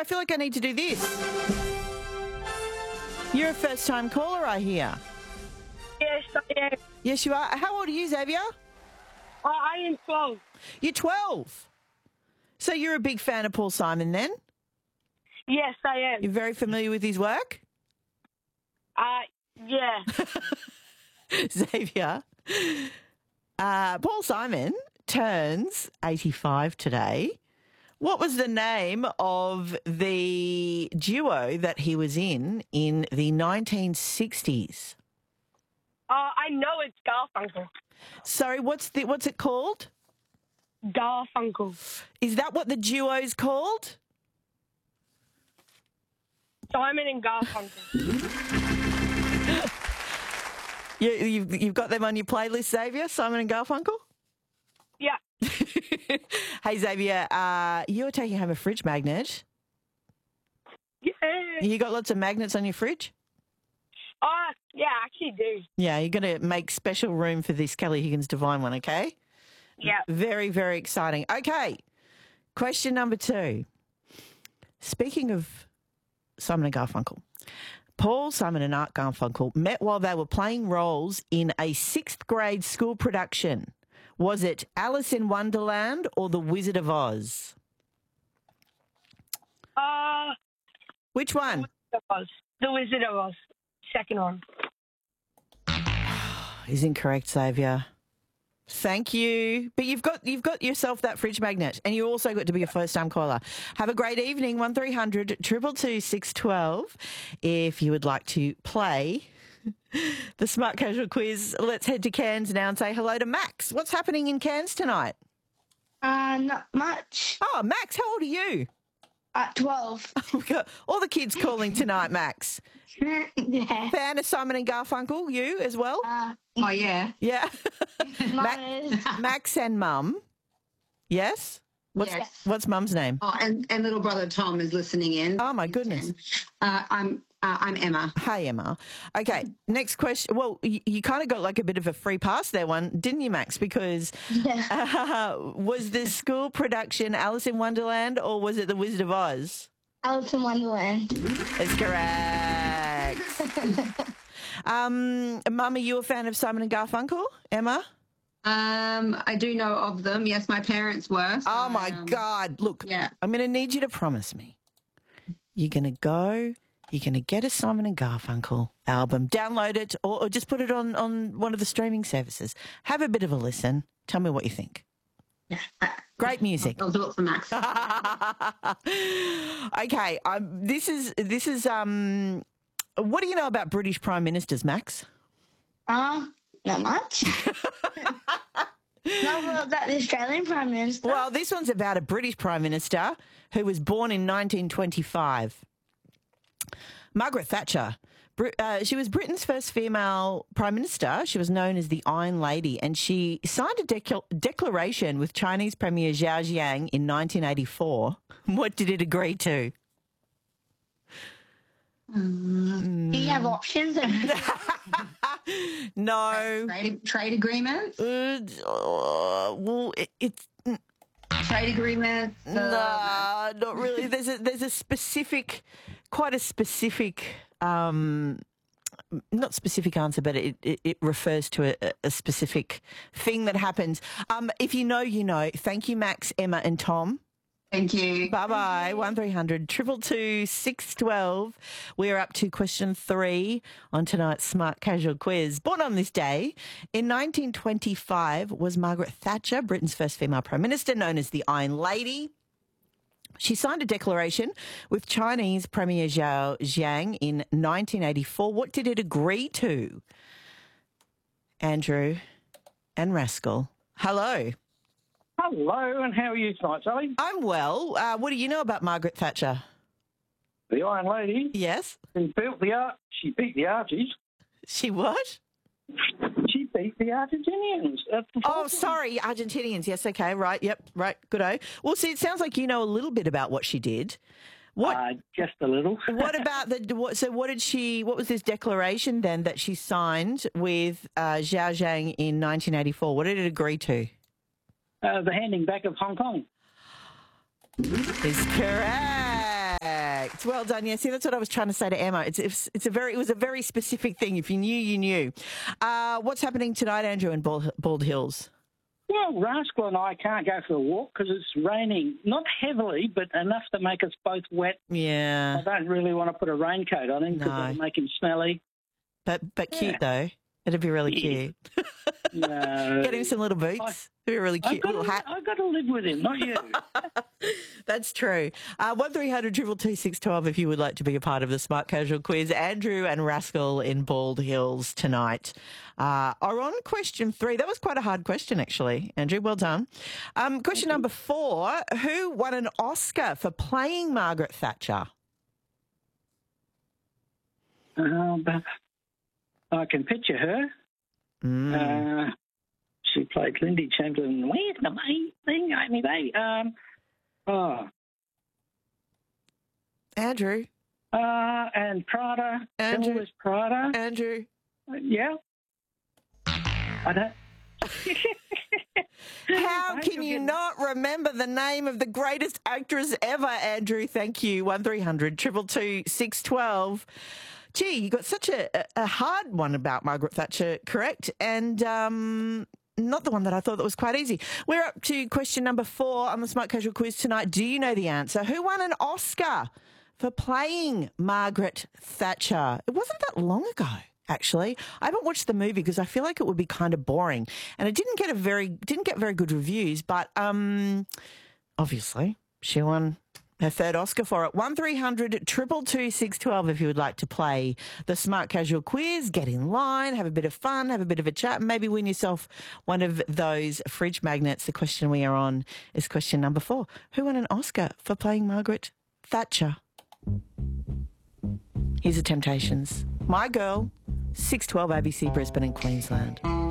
I feel like I need to do this. You're a first-time caller, I hear. Yes, I am. Yes, you are. How old are you, Xavier? I am 12. You're 12. So you're a big fan of Paul Simon then? Yes, I am. You're very familiar with his work? Yeah. Xavier, Paul Simon turns 85 today. What was the name of the duo that he was in the 1960s? I know it's Garfunkel. Sorry, what's it called? Garfunkel. Is that what the duo's called? Simon and Garfunkel. You've got them on your playlist, Xavier, Simon and Garfunkel? Yeah. Hey, Xavier, you're taking home a fridge magnet. Yeah. You got lots of magnets on your fridge? Yeah, I actually do. Yeah, you're going to make special room for this Kelly Higgins Divine one, okay? Yeah. Very, very exciting. Okay, question number 2. Speaking of Simon and Garfunkel, Paul Simon and Art Garfunkel met while they were playing roles in a 6th grade school production. Was it Alice in Wonderland or The Wizard of Oz? Which one? The Wizard of Oz. Second one. Is incorrect, Xavier. Thank you. But you've got yourself that fridge magnet, and you also got to be a first-time caller. Have a great evening. 1300 222 612. If you would like to play the Smart Casual Quiz, let's head to Cairns now and say hello to Max. What's happening in Cairns tonight? Not much. Oh, Max, how old are you? 12. We've got all the kids calling tonight, Max. Yeah. Fan of Simon and Garfunkel, you as well? Oh, yeah. Yeah. Mum is. Max and Mum. Yes? What's Mum's name? Oh, and little brother Tom is listening in. Oh, my goodness. I'm Emma. Hi, Emma. Okay, next question. Well, you kind of got like a bit of a free pass there one, didn't you, Max? Because was the school production Alice in Wonderland or was it The Wizard of Oz? Alice in Wonderland. That's correct. Mum, are you a fan of Simon and Garfunkel? Emma? I do know of them. Yes, my parents were. So, Oh, my God. Look, yeah. I'm going to need you to promise me. You're going to get a Simon and Garfunkel album, download it, or just put it on one of the streaming services. Have a bit of a listen. Tell me what you think. Yeah. Great music. I'll do it for Max. Okay, this is what do you know about British Prime Ministers, Max? Not much. Not about the Australian Prime Minister. Well, this one's about a British Prime Minister who was born in 1925. Margaret Thatcher. She was Britain's first female Prime Minister. She was known as the Iron Lady, and she signed a declaration with Chinese Premier Zhao Ziyang in 1984. What did it agree to? Do you have options? No. Trade agreements? Well, it's... Trade agreements? No, not really. There's a specific, quite a specific, not specific answer, but it refers to a specific thing that happens. If you know, you know. Thank you, Max, Emma and Tom. Thank you. Bye-bye. 1300 222 612. We're up to question 3 on tonight's Smart Casual Quiz. Born on this day in 1925 was Margaret Thatcher, Britain's first female Prime Minister, known as the Iron Lady. She signed a declaration with Chinese Premier Zhao Ziyang in 1984. What did it agree to? Andrew and Rascal. Hello. Hello, and how are you tonight, Sally? I'm well. What do you know about Margaret Thatcher? The Iron Lady. Yes. She beat the Archies. She what? She beat the Argentinians. Oh, sorry, Argentinians. Yes, okay, right, yep, right, good-o. Well, see, it sounds like you know a little bit about what she did. What? Just a little. What about what was this declaration then that she signed with Zhao Ziyang in 1984? What did it agree to? The handing back of Hong Kong. Is correct. Correct. Well done. Yeah, see, that's what I was trying to say to Emma. It was a very specific thing. If you knew, you knew. What's happening tonight, Andrew, in Bald Hills? Well, Rascal and I can't go for a walk because it's raining, not heavily, but enough to make us both wet. Yeah. I don't really want to put a raincoat on him because it'll make him smelly. But cute, though. It'd be really cute. No. Get him some little boots. It'd be really cute. Little hat. I've got to live with him, not you. That's true. 1300 222 612 if you would like to be a part of the Smart Casual quiz. Andrew and Rascal in Bald Hills tonight are on question 3. That was quite a hard question, actually, Andrew. Well done. Question number 4. Who won an Oscar for playing Margaret Thatcher? But I can picture her. She played Lindy Chamberlain. Where's the thing, Amy Bay? Andrew. And Prada. Andrew. Elvis Prada. Andrew. Yeah. I don't. How can you not remember the name of the greatest actress ever, Andrew? Thank you. 1300 222 612. Gee, you got such a hard one about Margaret Thatcher, correct? And not the one that I thought that was quite easy. We're up to question number 4 on the Smart Casual quiz tonight. Do you know the answer? Who won an Oscar for playing Margaret Thatcher? It wasn't that long ago, actually. I haven't watched the movie because I feel like it would be kind of boring, and it didn't get very good reviews. But obviously, she won her third Oscar for it. 1300 222 612 if you would like to play the Smart Casual quiz. Get in line, have a bit of fun, have a bit of a chat, and maybe win yourself one of those fridge magnets. The question we are on is question number 4. Who won an Oscar for playing Margaret Thatcher? Here's the Temptations. My Girl, 612 ABC Brisbane and Queensland.